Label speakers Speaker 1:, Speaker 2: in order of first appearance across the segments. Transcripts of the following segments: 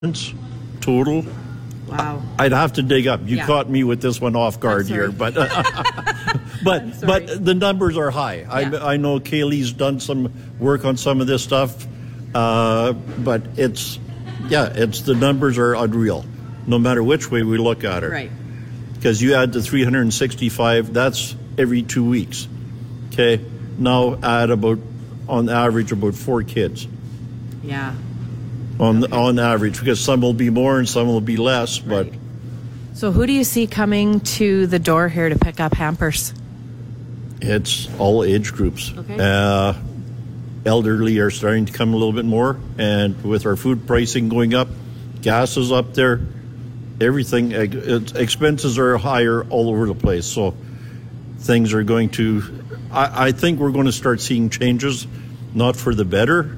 Speaker 1: total.
Speaker 2: Wow.
Speaker 1: I'd have to dig up. You
Speaker 2: Yeah.
Speaker 1: caught me with this one off guard here, but but the numbers are high.
Speaker 2: Yeah.
Speaker 1: I know Kaylee's done some work on some of this stuff, but it's the numbers are unreal, no matter which way we look at it.
Speaker 2: Right.
Speaker 1: Because you add the 365, that's every 2 weeks. Okay, now add on average about 4 kids.
Speaker 2: Yeah.
Speaker 1: On average, because some will be more and some will be less, but
Speaker 2: Right.
Speaker 3: So who do you see coming to the door here to pick up hampers?
Speaker 1: it's all age groups.
Speaker 2: Okay.
Speaker 1: Elderly are starting to come a little bit more, and with our food pricing going up, gas is up there, everything, expenses are higher all over the place. So things are going to, I think we're going to start seeing changes, not for the better.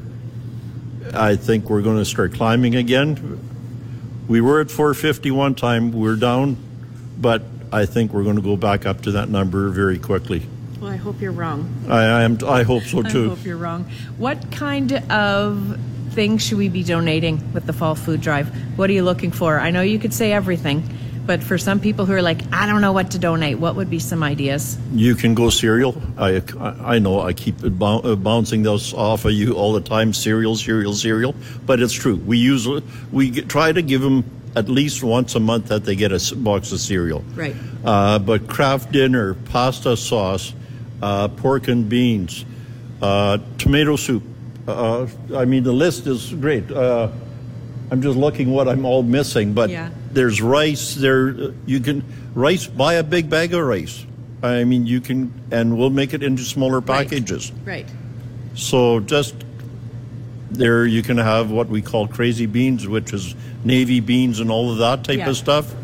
Speaker 1: I think we're going to start climbing again. We were at 450 one time, we're down, but I think we're going to go back up to that number very quickly.
Speaker 2: Well, I hope you're wrong.
Speaker 1: I hope so too.
Speaker 3: I hope you're wrong. What kind of things should we be donating with the fall food drive? What are you looking for? I know you could say everything, but for some people who are like, I don't know what to donate, what would be some ideas?
Speaker 1: You can go cereal. I know I keep bouncing those off of you all the time. Cereal, but it's true. We try to give them at least once a month that they get a box of cereal.
Speaker 2: Right.
Speaker 1: But Kraft Dinner, pasta sauce, pork and beans, tomato soup. I mean, the list is great. I'm just looking what I'm all missing, but
Speaker 2: Yeah.
Speaker 1: there's rice. You can buy a big bag of rice. I mean, you can, and we'll make it into smaller packages.
Speaker 2: Right.
Speaker 1: So just there, you can have what we call crazy beans, which is navy beans and all of that type
Speaker 2: Yeah.
Speaker 1: of stuff.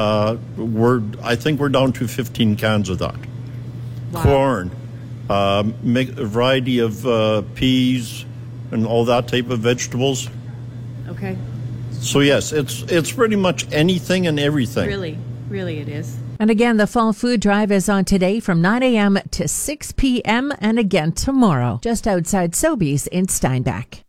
Speaker 1: I think we're down to 15 cans of that.
Speaker 2: Wow.
Speaker 1: Corn, make a variety of peas and all that type of vegetables.
Speaker 2: Okay.
Speaker 1: So yes, it's pretty much anything and everything.
Speaker 2: Really it is.
Speaker 3: And again, the fall food drive is on today from 9 a.m. to 6 p.m. and again tomorrow, just outside Sobeys in Steinbach.